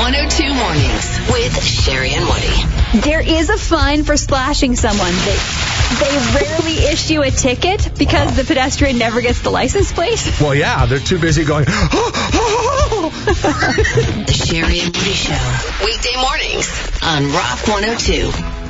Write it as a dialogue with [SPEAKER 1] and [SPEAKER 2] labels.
[SPEAKER 1] 102 Mornings with Sherry and Woody.
[SPEAKER 2] There is a fine for splashing someone. They rarely issue a ticket because the pedestrian never gets the license plate.
[SPEAKER 3] Well, yeah, they're too busy going,
[SPEAKER 1] The Sherry and Woody Show. Weekday mornings on Rock 102.